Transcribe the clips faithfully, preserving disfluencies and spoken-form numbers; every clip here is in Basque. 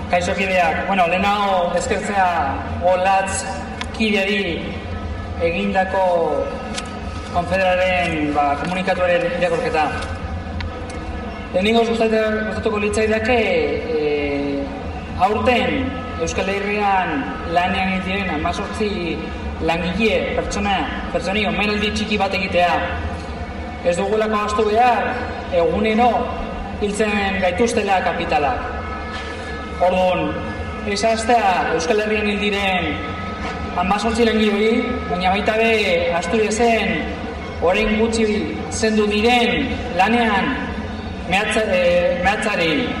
Kaixo kideak, bueno, lehenago eskertzea Olatz kideari egindako konfederaren ba, komunikatuaren irakorketa. Lehenengo gustatuko litzaidake e, aurten Euskal Herrian lanean diren hamazortzi langile pertsona, pertsoni omenaldi txiki bat egitea. Ez dugulako ahaztu behar egunero hiltzen gaituztela kapitalak. Orduan, ez hastea Euskal Herrian hil diren hamazortzi langile hori, baina baita be Asturiasen orain gutxi zendu diren lanean mehatzari.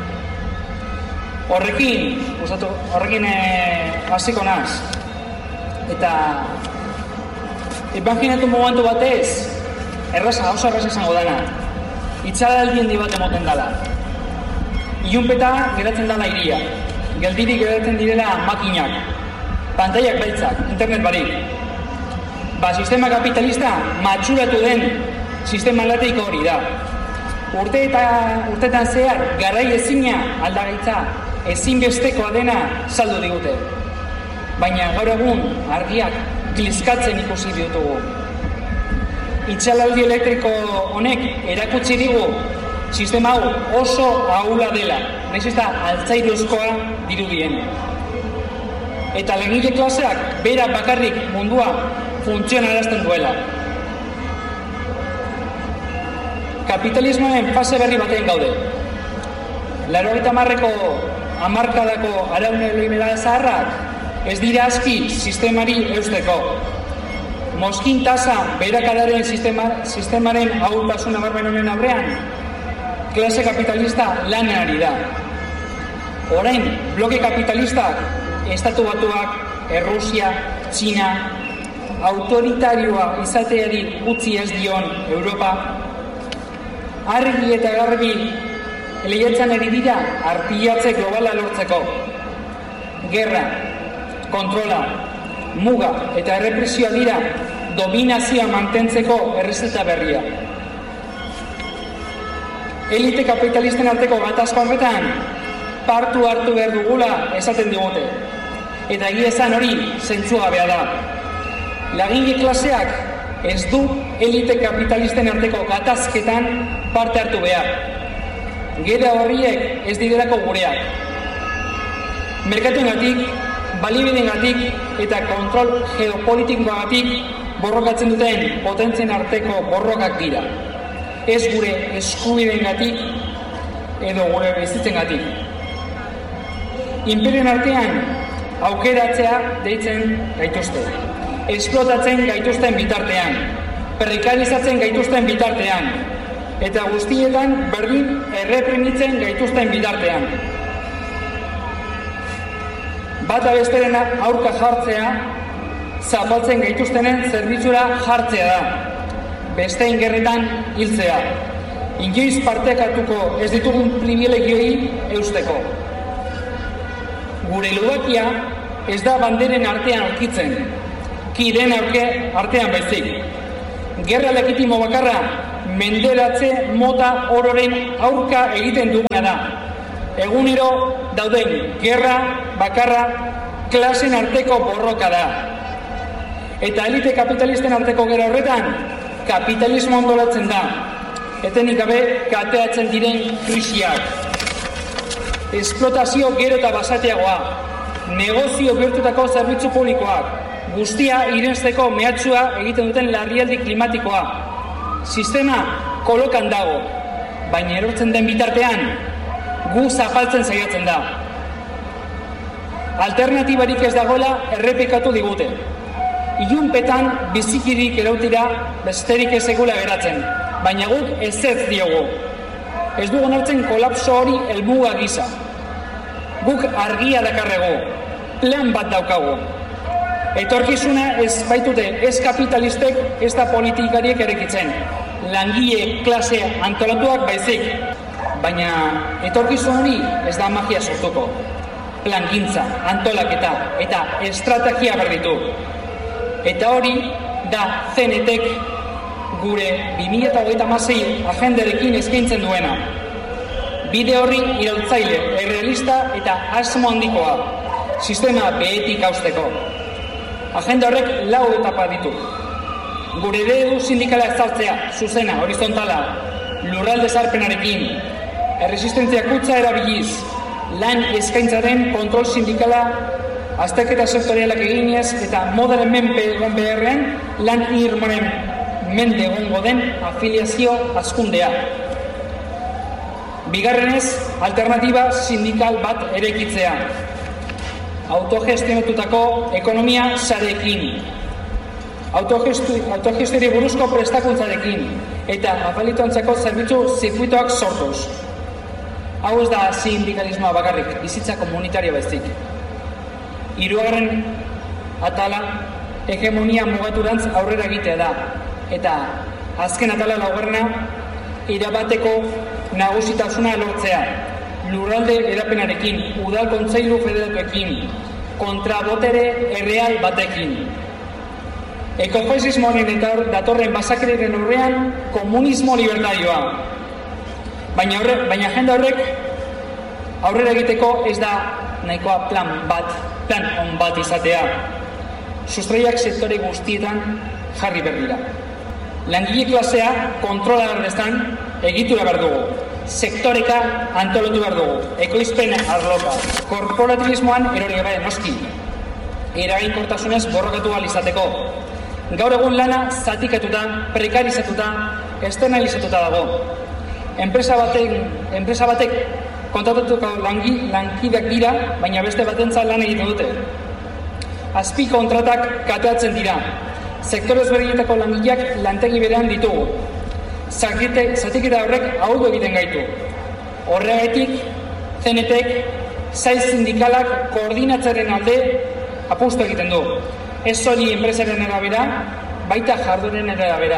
Horrekin, gustatu, horrekin hasiko naz. Eta imaginatu momentu batez, erraza, oso erraza izango dana. Itxalaldi handi bat emoten dala. Ilunpeta geratzen dala iria. Geldirik geratzen direla makinak. Pantaiak beltzak, internet barik. Ba, sistema kapitalista matxuratu den sistema aldateiko hori da. Urte eta urtetan zehar garai ezina aldagaitza ezinbestekoa dena saldu digute. Baina gaur egun argiak kliskatzen ikusi ditugu. Itxalaldi elektriko honek erakutsi digu sistema hau oso ahula dela, nahiz ez da altzairuzkoa dirudien. Eta langile klaseak bera bakarrik mundua funtzionarazten duela. Kapitalismoen fase berri batean gaude. Laurogeita hamarreko hamarkadako arau neoliberal zaharrak ez dira aski sistemari eusteko. Moskin tasa beherakadaren sistema, sistemaren ahultasun nabarmen honen aurrean, klase kapitalista lanean ari da. Orain, bloke kapitalistak, Estatu Batuak, Errusia, Txina, autoritarioa izateari utzi ez dion Europa, argi eta garbi lehiatzen ari dira arpilatze globala lortzeko. Gerra, kontrola, muga eta errepresioa dira dominazioa mantentzeko errezeta berria. Elite kapitalisten arteko gatazko horretan partu hartu behar dugula esaten digute. Eta egia esan hori zentzugabea da. Langile klaseak ez du elite kapitalisten arteko gatazketan parte hartu behar. Gera horiek ez direlako gureak. Merkatuengatik, baliabidegatik eta kontrol geopolitikoagatik borrokatzen duten potentzien arteko borrokak dira. Ez gure eskubideengatik edo gure bizitzengatik. Imperioen artean aukeratzea deitzen gaituzte. Esplotatzen gaituzten bitartean, prekarizatzen gaituzten bitartean, eta guztietan berdin erreprimitzen gaituzten bitartean. Bata besteren aurka jartzea, zapaltzen gaituztenen zerbitzura jartzea da. Besteen gerretan hiltzea. Inoiz partekatuko ez ditugun privilegioi eusteko. Gure lubakia ez da banderen artean aurkitzen, kideen artean baizik. Gerra legitimo bakarra menderatze mota ororen aurka egiten duguna da. Egunero dauden gerra bakarra klasen arteko borroka da. Eta elite kapitalisten arteko gera horretan kapitalismo ondolatzen da. Etenik gabe kateatzen diren krisiak. Esplotazio gero eta basateagoa, negozio bihurtutako zerbitzu publikoak, guztia irensteko mehatxua egiten duten larrialdi klimatikoa. Sistema kolokan dago, baina erortzen den bitartean, gu zapaltzen saiatzen da. Alternatibarik ez dagoela errepikatu digute. Ilunpetan bizikirik erautira besterik ez egula geratzen, baina guk ez ez diogu. Ez dugu onartzen kolapso hori helmuga gisa. Guk argia dakarrego, plan bat daukagu. Etorkizuna ez baitute ez kapitalistek ez da politikariek erekitzen. Langile klase antolatuak baizik. Baina etorkizun hori ez da magia sortuko. Plangintza, antolaketa eta estrategia berritu. Eta hori da C N T k gure bi mila hogeita hamasei agendarekin eskaintzen duena. bide horri iraultzaile, errealista eta asmo handikoa, sistema behetik hausteko. Agenda horrek lau etapa ditu. Gure eredu sindikala ezartzea, zuzena, horizontala, lurralde zarpenarekin, erresistentzia kutsa erabiliz, lan eskaintzaren kontrol sindikala, azterketa sektorialak eginez eta modaren menpe egon beharrean lan irmoren mende egongo den afiliazio hazkundea. Bigarrenez, alternatiba sindikal bat eraikitzea. Autogestionatutako ekonomia sarekin, autogestiori buruzko prestakuntzarekin eta afalituantzako zerbitzu zirkuitoak sortuz. Hau ez da sindikalismoa bakarrik, bizitza komunitario baizik. Hirugarren atala hegemonia mugaturantz aurrera egitea da, eta azken atala laugarrena irabateko nagusitasuna lortzea, lurralde erapenarekin, udal kontseilu federatuekin, kontrabotere erreal batekin. Ekofasismoaren eta datorren basakeriren aurrean komunismo libertarioa. Baina, horre, baina agenda horrek aurrera egiteko ez da nahikoa plan bat, plan on bat izatea. Sustraiak sektore guztietan jarri berdira. Langile klasea kontrola berdeztan egitura behar dugu. Sektoreka antolatu behar dugu. Ekoizpen arloka. Korporativismoan erori gabe noski. Eraginkortasunez borrokatu ahal izateko. Gaur egun lana zatikatuta, prekarizatuta, externalizatuta dago. Enpresa batek, enpresa batek kontratatuko langi, lankideak dira, baina beste batentza lan egiten dute. Azpi kontratak kateatzen dira. Sektore ezberdinetako langileak lantegi berean ditugu. Zatiketa horrek ahuldu egiten gaitu. Horregatik, C N T-ek sail sindikalak koordinatzaren alde apustu egiten du. Ez hori enpresaren arabera, baita jardueren arabera.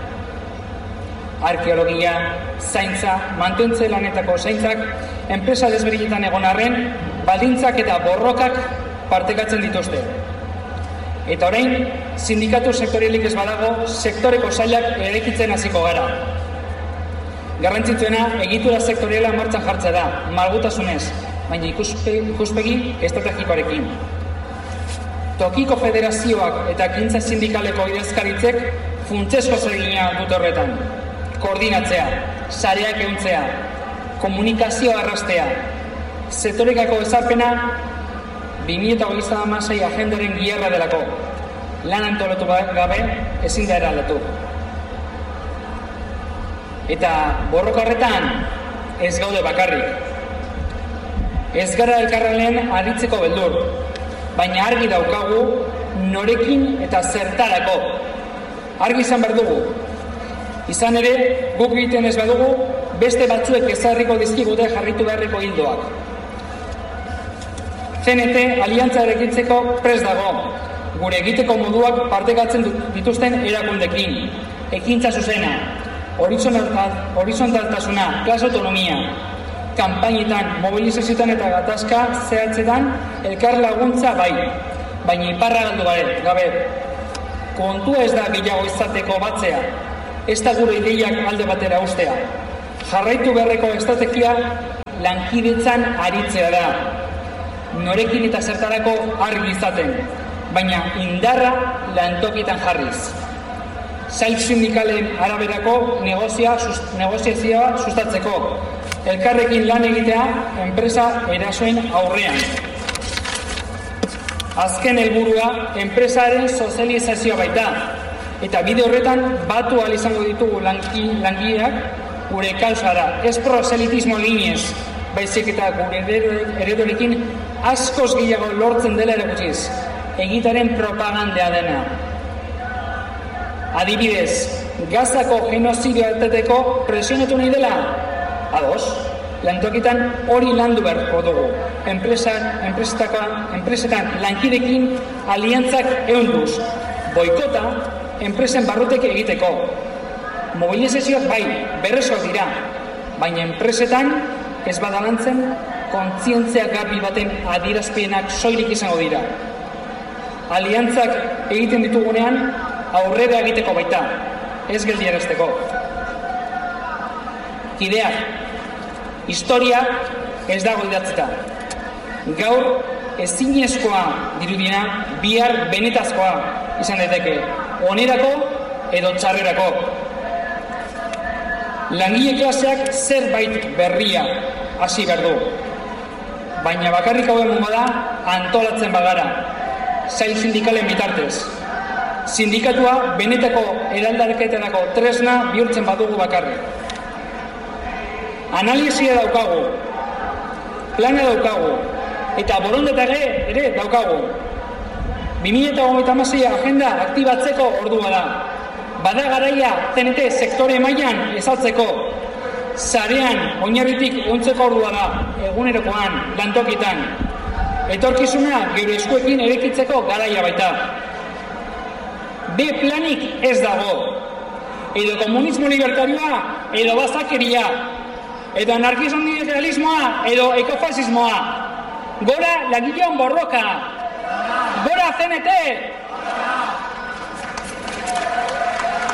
Arkeologia, zaintza, mantentze lanetako zaintzak, enpresa desberdinetan egon arren, baldintzak eta borrokak partekatzen dituzte. Eta orain, sindikatu sektorialik ez badago, sektoreko sailak eraikitzen hasiko gara. Garrantzitsuena, egitura sektoriala martxan jartzea da, malgutasunez, baina ikuspegi estrategikoarekin. Tokiko federazioak eta ekintza sindikaleko idazkaritzek funtsezko zeregina dute horretan. Koordinatzea, sareak ehuntzea, komunikazioa arrastea, sektorekako ezarpena bi mila hogeita hamasei agendaren giharra delako. Lan antolatu gabe ezin da eraldatu. Eta borroka horretan ez gaude bakarrik. Ez gara elkarralen aritzeko beldur, baina argi daukagu norekin eta zertarako. Argi izan behar dugu. Izan ere, guk egiten ez badugu, beste batzuek ezarriko dizkigute jarritu beharreko hildoak. C N T aliantza erekitzeko prest dago, gure egiteko moduak partekatzen dituzten erakundekin, ekintza zuzena, horizontaltasuna, klase autonomia, kanpainetan, mobilizazioetan eta gatazka zehatzetan elkar laguntza bai, baina iparra galdu gabe. Kontua ez da gehiago izateko batzea, ez da gure ideiak alde batera ustea. Jarraitu beharreko estrategia lankidetzan aritzea da. Norekin eta zertarako argi izaten, baina indarra lantokietan jarriz. Sail sindikalen araberako negozia, negoziazioa sustatzeko, elkarrekin lan egitea enpresa erasoen aurrean. Azken helburua enpresaren sozializazioa baita, eta bide horretan batu ahal izango ditugu langileak gure kausara, ez proselitismo eginez, baizik eta gure ereduarekin askoz gehiago lortzen dela erakutsiz, egitaren propagandea dena. Adibidez, Gazako genozidio eteteko presionatu nahi dela? Ados, lantokitan hori landu beharko dugu. Enpresan, enpresetan lankidekin aliantzak ehunduz. Boikota, enpresen barrutek egiteko. Mobilizazioak bai, berresoak dira, baina enpresetan ez badalantzen kontzientzia garbi baten adierazpenak soilik izango dira. Aliantzak egiten ditugunean aurrera egiteko baita, ez geldiarazteko. Kideak, Historia ez dago idatzita. Gaur ezinezkoa dirudiena bihar benetazkoa izan daiteke, onerako edo txarrerako. Langile klaseak zerbait berria hasi behar du. Baina bakarrik hauen bada antolatzen bagara, sail sindikalen bitartez. Sindikatua benetako eraldaketarako tresna bihurtzen badugu bakarrik. Analisia daukagu, plana daukagu, eta borondatea ere daukagu. bi mila hogeita hamasei agenda aktibatzeko ordua da. Bada garaia C N T sektore mailan ezartzeko, sarean oinarritik ehuntzeko ordua da, egunerokoan, lantokitan. Etorkizuna geure eskuekin erekitzeko garaia baita. B planik ez dago. Edo komunismo libertarioa, edo bazakeria, edo anarkismo liberalismoa, edo ekofasismoa. Gora langileon borroka! Gora C N T!